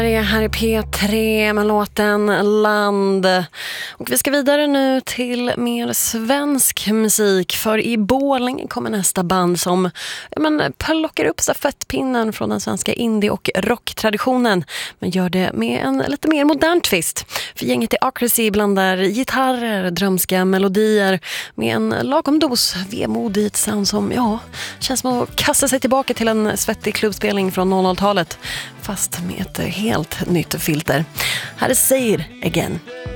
Här är P3 med låten Land. Och vi ska vidare nu till mer svensk musik. För i Borlänge kommer nästa band som plockar upp stafettpinnen från den svenska indie- och rocktraditionen. Men gör det med en lite mer modern twist. För gänget i Acracy blandar gitarrer, drömska melodier med en lagom dos vemodigt sound som känns som att kasta sig tillbaka till en svettig klubbspelning från 00-talet. Fast med ett helt nytt filter. Här är Say It Again.